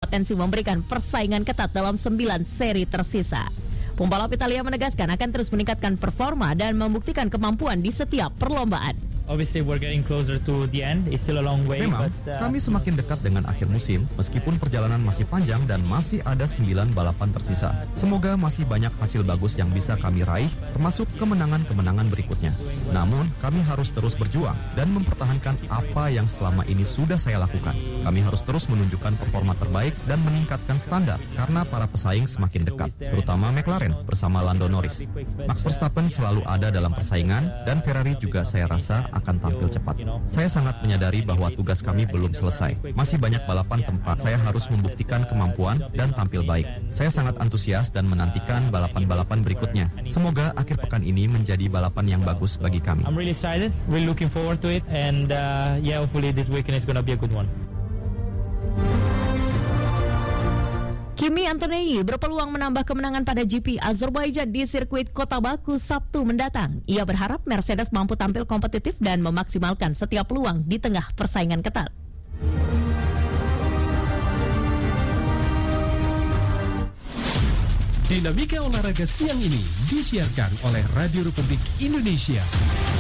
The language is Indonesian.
berpotensi memberikan persaingan ketat dalam 9 seri tersisa. Pembalap Italia menegaskan akan terus meningkatkan performa dan membuktikan kemampuan di setiap perlombaan. Obviously we're getting closer to the end. It's still a long way. Memang, kami semakin dekat dengan akhir musim, meskipun perjalanan masih panjang dan masih ada 9 balapan tersisa. Semoga masih banyak hasil bagus yang bisa kami raih, termasuk kemenangan-kemenangan berikutnya. Namun, kami harus terus berjuang dan mempertahankan apa yang selama ini sudah saya lakukan. Kami harus terus menunjukkan performa terbaik dan meningkatkan standar, karena para pesaing semakin dekat, terutama McLaren bersama Lando Norris. Max Verstappen selalu ada dalam persaingan, dan Ferrari juga saya rasa akan tampil cepat. Saya sangat menyadari bahwa tugas kami belum selesai. Masih banyak balapan tempat saya harus membuktikan kemampuan dan tampil baik. Saya sangat antusias dan menantikan balapan-balapan berikutnya. Semoga akhir pekan ini menjadi balapan yang bagus bagi kami. I'm really excited, really looking forward to it, and hopefully this weekend is gonna be a good one. Kimi Antonelli berpeluang menambah kemenangan pada GP Azerbaijan di sirkuit Kota Baku Sabtu mendatang. Ia berharap Mercedes mampu tampil kompetitif dan memaksimalkan setiap peluang di tengah persaingan ketat. Dinamika olahraga siang ini disiarkan oleh Radio Republik Indonesia.